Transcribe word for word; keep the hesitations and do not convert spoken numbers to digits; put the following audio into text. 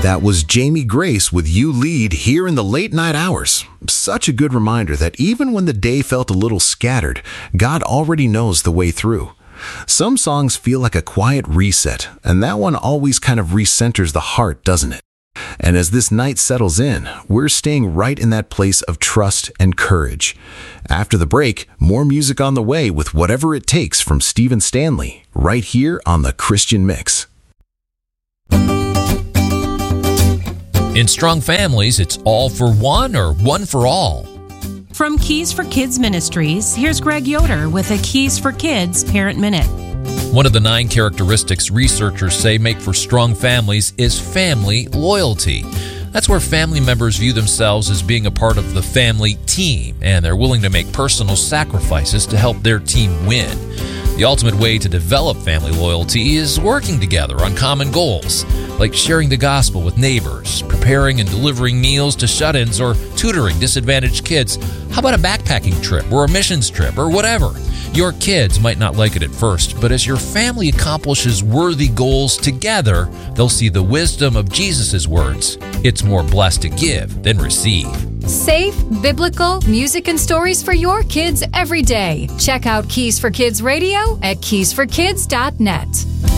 That was Jamie Grace with You Lead here in the late night hours. Such a good reminder that even when the day felt a little scattered, God already knows the way through. Some songs feel like a quiet reset, and that one always kind of recenters the heart, doesn't it? And as this night settles in, we're staying right in that place of trust and courage. After the break, more music on the way with Whatever It Takes from Stephen Stanley, right here on the Christian Mix. In strong families, it's all for one or one for all. From Keys for Kids Ministries, here's Greg Yoder with a Keys for Kids Parent Minute. One of the nine characteristics researchers say make for strong families is family loyalty. That's where family members view themselves as being a part of the family team, and they're willing to make personal sacrifices to help their team win. The ultimate way to develop family loyalty is working together on common goals, like sharing the gospel with neighbors, preparing and delivering meals to shut-ins, or tutoring disadvantaged kids. How about a backpacking trip or a missions trip or whatever? Your kids might not like it at first, but as your family accomplishes worthy goals together, they'll see the wisdom of Jesus' words. It's more blessed to give than receive. Safe, biblical music and stories for your kids every day. Check out Keys for Kids Radio at keys for kids dot net.